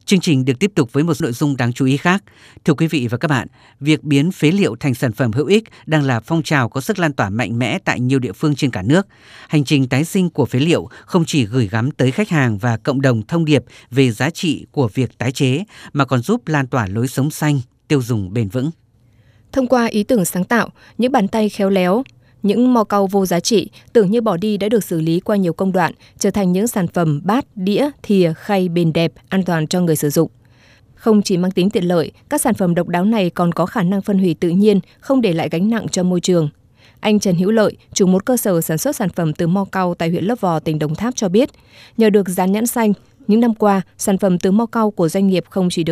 Chương trình được tiếp tục với một nội dung đáng chú ý khác. Thưa quý vị và các bạn, việc biến phế liệu thành sản phẩm hữu ích đang là phong trào có sức lan tỏa mạnh mẽ tại nhiều địa phương trên cả nước. Hành trình tái sinh của phế liệu không chỉ gửi gắm tới khách hàng và cộng đồng thông điệp về giá trị của việc tái chế, mà còn giúp lan tỏa lối sống xanh, tiêu dùng bền vững. Thông qua ý tưởng sáng tạo, những bàn tay khéo léo, những mò cau vô giá trị tưởng như bỏ đi đã được xử lý qua nhiều công đoạn, trở thành những sản phẩm bát, đĩa, thìa, khay bền đẹp, an toàn cho người sử dụng. Không chỉ mang tính tiện lợi, các sản phẩm độc đáo này còn có khả năng phân hủy tự nhiên, không để lại gánh nặng cho môi trường. Anh Trần Hữu Lợi, chủ một cơ sở sản xuất sản phẩm từ mo cau tại huyện Lấp Vò, tỉnh Đồng Tháp cho biết, nhờ được dán nhãn xanh, những năm qua, sản phẩm từ mo cau của doanh nghiệp không chỉ được